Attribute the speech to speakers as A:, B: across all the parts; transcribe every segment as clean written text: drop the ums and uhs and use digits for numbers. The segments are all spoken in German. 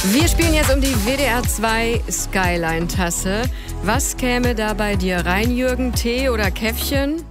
A: Wir spielen jetzt um die WDR 2 Skyline-Tasse. Was käme da bei dir rein, Jürgen? Tee oder Käffchen?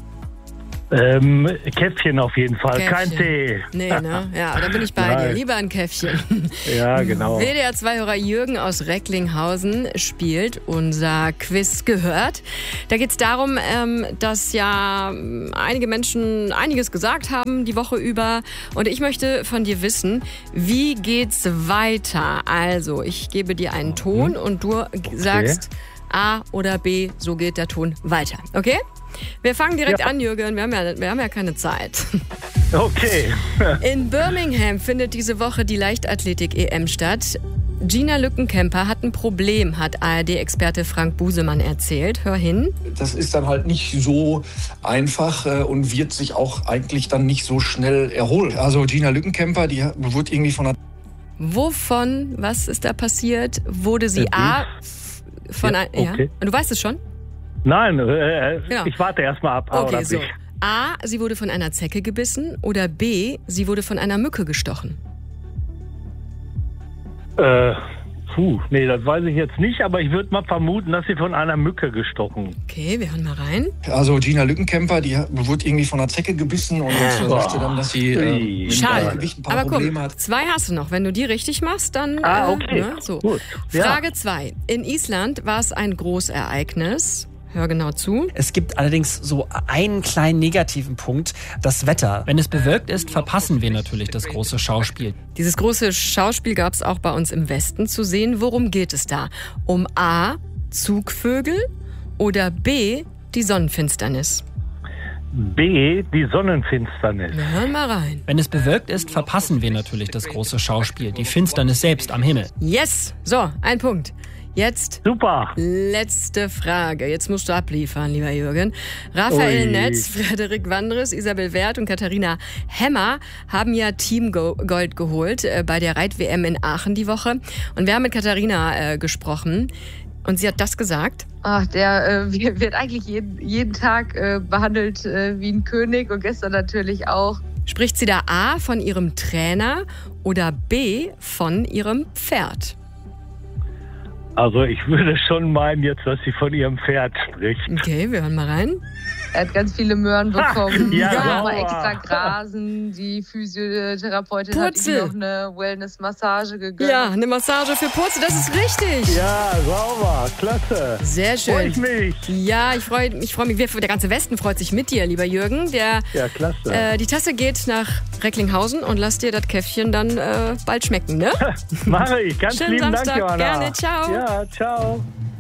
B: Käffchen auf jeden Fall,
A: Käffchen.
B: Kein Tee.
A: Nee, ne? Ja, da bin ich bei dir. Lieber ein Käffchen.
B: Ja, genau.
A: WDR 2-Hörer Jürgen aus Recklinghausen spielt unser Quiz gehört. Da geht es darum, dass ja einige Menschen einiges gesagt haben die Woche über. Und ich möchte von dir wissen, wie geht's weiter? Also, ich gebe dir einen Ton und du sagst A oder B, so geht der Ton weiter. Okay? Wir fangen direkt an, Jürgen. Wir haben ja keine Zeit.
B: Okay.
A: In Birmingham findet diese Woche die Leichtathletik-EM statt. Gina Lückenkämper hat ein Problem, hat ARD-Experte Frank Busemann erzählt. Hör hin.
C: Das ist dann halt nicht so einfach und wird sich auch eigentlich dann nicht so schnell erholen. Also Gina Lückenkämper, die wurde irgendwie von einer...
A: Wovon, was ist da passiert? Wurde sie von einer... Ja? Du weißt es schon?
B: Nein,
A: Genau.
B: Ich warte erst mal ab.
A: Okay, so. A, sie wurde von einer Zecke gebissen oder B, sie wurde von einer Mücke gestochen?
B: Nee, das weiß ich jetzt nicht, aber ich würde mal vermuten, dass sie von einer Mücke gestochen.
A: Okay, wir hören mal rein.
C: Also Gina Lückenkämper, die wurde irgendwie von einer Zecke gebissen und sagte dann, dass sie
A: Schade.
C: Gewicht ein paar
A: Aber
C: Probleme
A: guck,
C: hat.
A: 2 hast du noch. Wenn du die richtig machst, dann...
B: Okay,
A: ne, so.
B: gut. Ja.
A: Frage 2. In Island war es ein Großereignis. Hör genau zu.
D: Es gibt allerdings so einen kleinen negativen Punkt, das Wetter. Wenn es bewölkt ist, verpassen wir natürlich das große Schauspiel.
A: Dieses große Schauspiel gab es auch bei uns im Westen zu sehen. Worum geht es da? Um A, Zugvögel oder B, die Sonnenfinsternis?
B: B, die Sonnenfinsternis.
A: Wir hören mal rein.
D: Wenn es bewölkt ist, verpassen wir natürlich das große Schauspiel, die Finsternis selbst am Himmel.
A: Yes! So, ein Punkt. Jetzt
B: Super.
A: letzte Frage. Jetzt musst du abliefern, lieber Jürgen. Raphael Netz, Frederik Wandres, Isabel Werth und Katharina Hemmer haben ja Teamgold geholt bei der Reit-WM in Aachen die Woche. Und wir haben mit Katharina gesprochen. Und sie hat das gesagt.
E: Ach, der wird eigentlich jeden Tag behandelt wie ein König und gestern natürlich auch.
A: Spricht sie da A von ihrem Trainer oder B von ihrem Pferd?
B: Also ich würde schon meinen jetzt, dass sie von ihrem Pferd spricht.
A: Okay, wir hören mal rein.
E: Er hat ganz viele Möhren bekommen.
B: Ja,
E: Nochmal extra grasen. Die Physiotherapeutin hat ihm noch eine Wellness-Massage gegönnt.
A: Ja, eine Massage für Purzel, das ist richtig.
B: Ja, sauber, klasse.
A: Sehr schön.
B: Freu ich mich.
A: Ja, ich freue mich. Der ganze Westen freut sich mit dir, lieber Jürgen.
B: Ja, klasse.
A: Die Tasse geht nach Recklinghausen und lass dir das Käffchen dann bald schmecken, ne?
B: Mache ich. Ganz
A: Schönen
B: lieben
A: Samstag.
B: Dank, Johanna.
A: Gerne. Ciao.
B: Ja, ciao.